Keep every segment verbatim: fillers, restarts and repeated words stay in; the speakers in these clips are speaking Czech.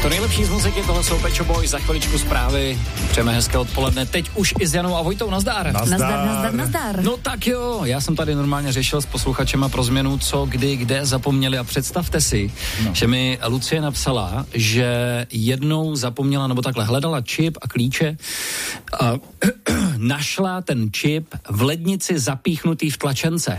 To nejlepší z muziky, tohle jsou Pet Shop Boys, za chviličku zprávy. Přejeme hezké odpoledne, teď už i s Janou a Vojtou, nazdar. Nazdar. Nazdar, nazdar, nazdar. No tak jo, já jsem tady normálně řešil s posluchačema pro změnu, co, kdy, kde zapomněli a představte si, no. že mi Lucie napsala, že jednou zapomněla, nebo takhle hledala čip a klíče a našla ten čip v lednici zapíchnutý v tlačence.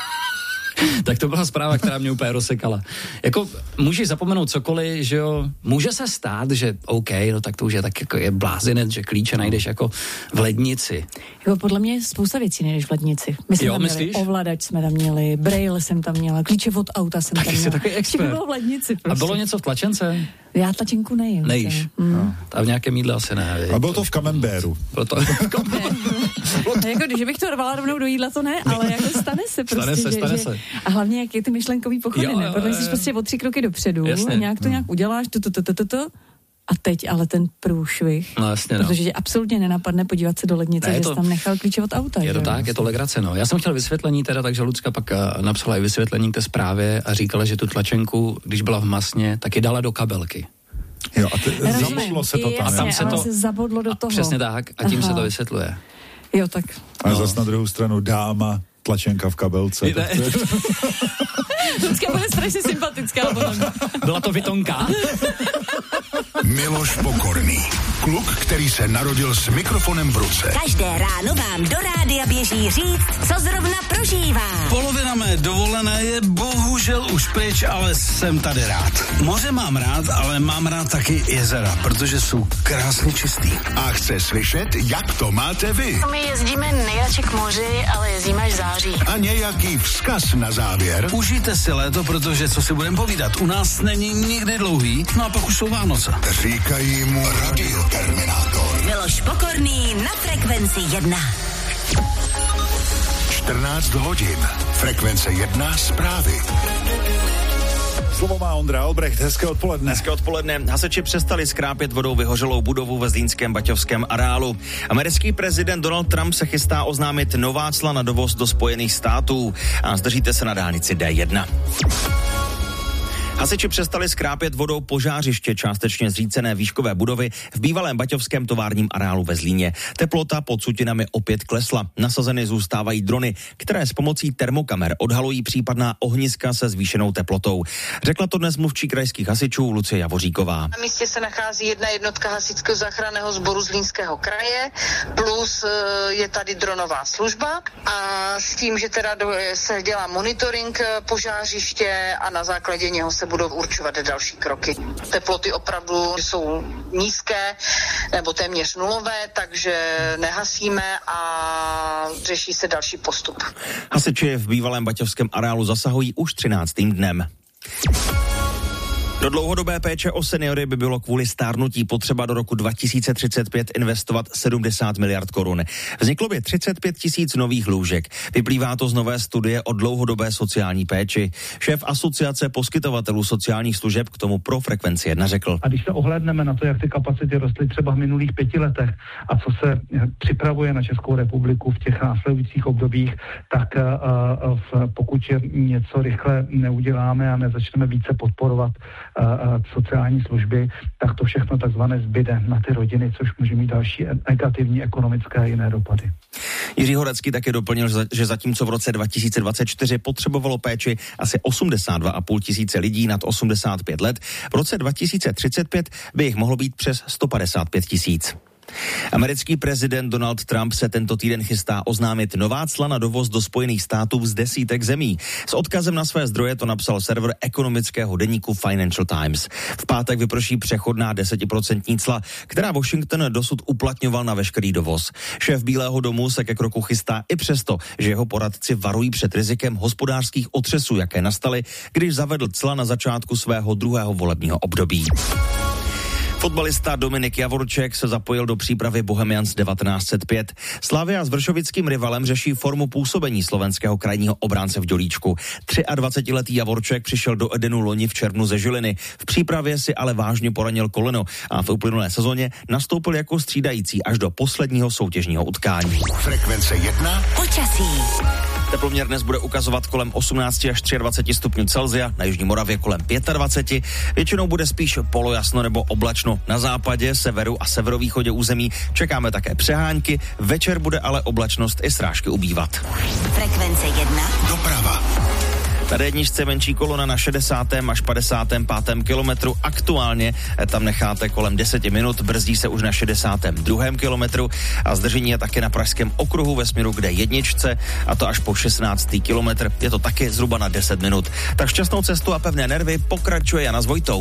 Tak to byla zpráva, která mě úplně rozsekala. Jako můžeš zapomenout cokoliv, že jo, může se stát, že OK, no tak to už je tak jako je blázinec, že klíče najdeš jako v lednici. Jako podle mě spousta věcí najdeš v lednici. My jsme jo, tam myslíš? měli ovladač, jsme tam měli, braille jsem tam měla, klíče od auta jsem tak tam měla. Taky jsi takový expert. Bylo v lednici prostě. A bylo něco v tlačence? Já tlačenku nejím. Nejíš. Mm. No, a v nějakém jídle asi ne. A bylo to v Camembertu. Bylo to v Camembertu. Jako, když bych to rvala rovnou do jídla, to ne, ale jako stane se prostě. Stane se, že, stane že, se. A hlavně, jak je ty myšlenkový pochody, Jo, ne? jo, Protože jo, jsi jo. prostě o tři kroky dopředu, Jasně. a nějak to nějak uděláš, to, to, to, to, to, to, a teď ale ten průšvih, No jasně, no. protože tě absolutně nenapadne podívat se do lednice, Ne, že to- jsi tam nechal klíče od auta. Je to že? tak, je to legrace, no. Já jsem chtěl vysvětlení teda, takže Lucka pak uh, napsala i vysvětlení k té zprávě a říkala, že tu tlačenku, když byla v masně, tak ji dala do kabelky. Jo, a ty, Rozumím. zabodlo se to tam. Jasně, A tam jo. se ale to- se zabodlo do toho. Přesně tak, a tím Aha. se to vysvětluje. Jo, tak. A No. zas na druhou stranu dáma, tlačenka v kabelce. Ne. Tak to je... Lucka bude strašně sympatická. Byla to Vitonka? Miloš Pokorný. Kluk, který se narodil s mikrofonem v ruce. Každé ráno vám do rádia běží říct, co zrovna prožívá. Polovina mé dovolené je bohužel už pryč, ale jsem tady rád. Moře mám rád, ale mám rád taky jezera, protože jsou krásně čistý. A chce slyšet, jak to máte vy. My jezdíme nejradši k moři, ale jezdíme až v září. A nějaký vzkaz na závěr. Užijte si léto, protože co si budeme povídat, u nás není nikdy dlouhý, no a pak už jsou Vánoce. Říkají mu Radioterminátor. Miloš Pokorný na Frekvenci jedna. čtrnáct hodin. Frekvence jedna zprávy. Slovo má Ondra Albrecht, hezké odpoledne. Hezké odpoledne. Hasiči přestali skrápět vodou vyhořelou budovu ve zlínském baťovském areálu. Americký prezident Donald Trump se chystá oznámit nová cla na dovoz do Spojených států. A zdržíte se na dálnici D jedna. Hasiči přestali skrápět vodou požářiště částečně zřícené výškové budovy v bývalém baťovském továrním areálu ve Zlíně. Teplota pod sutinami opět klesla. Nasazeny zůstávají drony, které s pomocí termokamer odhalují případná ohniska se zvýšenou teplotou. Řekla to dnes mluvčí krajských hasičů Lucie Javoříková. Na místě se nachází jedna jednotka hasičského záchranného sboru Zlínského kraje, plus je tady dronová služba a s tím, že teda se dělá monitoring požářiště a na základě něho se budou určovat další kroky. Teploty opravdu jsou nízké nebo téměř nulové, takže nehasíme a řeší se další postup. Hasiči v bývalém baťovském areálu zasahují už třináctým dnem. Do dlouhodobé péče o seniory by bylo kvůli stárnutí potřeba do roku dva tisíce třicet pět investovat sedmdesát miliard korun. Vzniklo by třicet pět tisíc nových lůžek. Vyplývá to z nové studie o dlouhodobé sociální péči. Šéf asociace poskytovatelů sociálních služeb k tomu pro Frekvenci jedna řekl. A když se ohlédneme na to, jak ty kapacity rostly třeba v minulých pěti letech a co se připravuje na Českou republiku v těch následujících obdobích, tak uh, v, pokud něco rychle neuděláme a nezačneme více podporovat sociální služby, tak to všechno takzvané zbyde na ty rodiny, což může mít další negativní ekonomické a jiné dopady. Jiří Horecký také doplnil, že zatímco v roce dva tisíce dvacet čtyři potřebovalo péči asi osmdesát dva a půl tisíce lidí nad osmdesát pět let, v roce dva tisíce třicet pět by jich mohlo být přes sto padesát pět tisíc. Americký prezident Donald Trump se tento týden chystá oznámit nová cla na dovoz do Spojených států z desítek zemí. S odkazem na své zdroje to napsal server ekonomického deníku Financial Times. V pátek vyprší přechodná desetiprocentní cla, která Washington dosud uplatňoval na veškerý dovoz. Šéf Bílého domu se ke kroku chystá i přesto, že jeho poradci varují před rizikem hospodářských otřesů, jaké nastaly, když zavedl cla na začátku svého druhého volebního období. Fotbalista Dominik Javorček se zapojil do přípravy Bohemians devatenáct set pět. Slavia s vršovickým rivalem řeší formu působení slovenského krajního obránce v Dělíčku. dvacetitříletý Javorček přišel do Edenu loni v červnu ze Žiliny. V přípravě si ale vážně poranil koleno a v uplynulé sezóně nastoupil jako střídající až do posledního soutěžního utkání. Frekvence jedna. Počasí. Teploměr dnes bude ukazovat kolem osmnáct až dvacet tři stupňů Celsia, na jižní Moravě kolem dvacet pět. Většinou bude spíš polojasno nebo oblačno. Na západě, severu a severovýchodě území čekáme také přehánky. Večer bude ale oblačnost i srážky ubývat. Frekvence jedna. Doprava. Na dé jedničce menší kolona na šedesátém až padesátém pátém kilometru. Aktuálně tam necháte kolem deset minut, brzdí se už na šedesátém druhém kilometru a zdržení je také na Pražském okruhu ve směru k dé jedničce, a to až po šestnáctý kilometr. Je to taky zhruba na deset minut. Tak šťastnou cestu a pevné nervy, pokračuje Jana s Vojtou.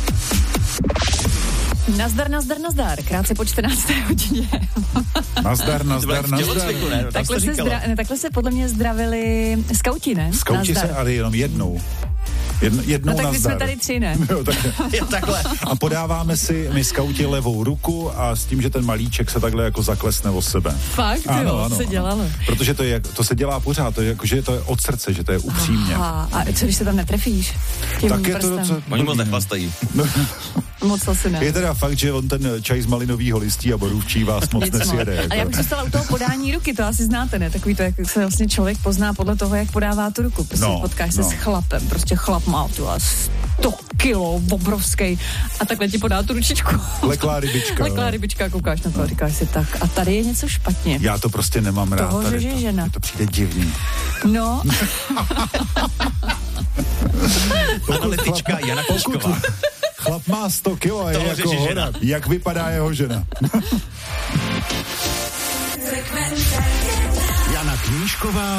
Nazdar, nazdar, nazdar. Krátce po čtrnácté hodině. Nazdar, nazdar, nazdar. Ne? Takhle se, zdra, ne, takhle se podle mě zdravili skauti, ne? Skauti se, ale jenom jednou. Jedno, jednou no tak nazdar. my jsme tady tři, ne? Jo, tak, Je takhle. a podáváme si my skauti levou ruku a s tím, že ten malíček se takhle jako zaklesne o sebe. Fakt, ano, jo, ano, se dělalo. Ano. Protože to, je, to se dělá pořád, to je jako, že to je od srdce, že to je upřímně. Aha, a co když se tam netrefíš? Tím Tak je to prstem? docela... Oni moc nechlastají. No. Moc asi ne. Je teda fakt, že on ten čaj z malinovýho listí a borůvčí vás moc nesjede. Jako. A já bych zůstala u toho podání ruky, to asi znáte, ne? Takový to, jak se vlastně člověk pozná podle toho, jak podává tu ruku. Prostě no, potkáš se no. s chlapem, prostě chlap má tu a sto kilo, obrovský, a takhle ti podá tu ručičku. Leklá rybička. Leklá rybička, koukáš na to a říkáš si tak. A tady je něco špatně. Já to prostě nemám rád. Toho, tady že to, žena. mně to přijde divný. No. Analytička Jana Knížková. Chlap má sto kilo a je Toho jako řeší hora. žena. Jak vypadá jeho žena? Jana Knížková